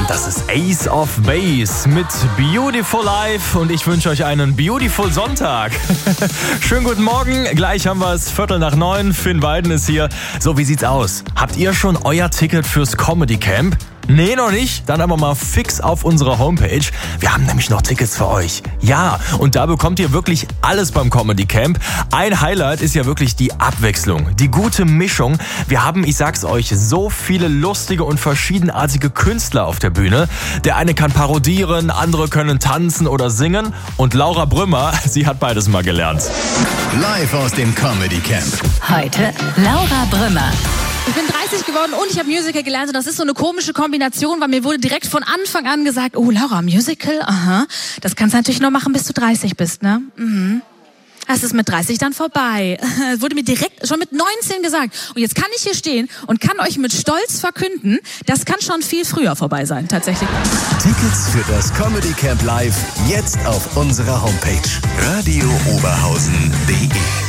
Das ist Ace of Base mit Beautiful Life und ich wünsche euch einen beautiful Sonntag. Schönen guten Morgen, gleich haben wir es 8:45, Finn Weiden ist hier. So, wie sieht's aus? Habt ihr schon euer Ticket fürs Comedy Camp? Nee, noch nicht? Dann aber mal fix auf unserer Homepage. Wir haben nämlich noch Tickets für euch. Ja, und da bekommt ihr wirklich alles beim Comedy Camp. Ein Highlight ist ja wirklich die Abwechslung, die gute Mischung. Wir haben, ich sag's euch, so viele lustige und verschiedenartige Künstler auf der Bühne. Der eine kann parodieren, andere können tanzen oder singen. Und Laura Brümmer, sie hat beides mal gelernt. Live aus dem Comedy Camp. Heute Laura Brümmer. Ich bin 30 geworden und ich habe Musical gelernt und das ist so eine komische Kombination, weil mir wurde direkt von Anfang an gesagt, oh Laura, Musical, aha, das kannst du natürlich nur machen, bis du 30 bist, ne? Mhm. Das ist mit 30 dann vorbei. Das wurde mir direkt schon mit 19 gesagt. Und jetzt kann ich hier stehen und kann euch mit Stolz verkünden, das kann schon viel früher vorbei sein, tatsächlich. Tickets für das Comedy Camp Live jetzt auf unserer Homepage radiooberhausen.de.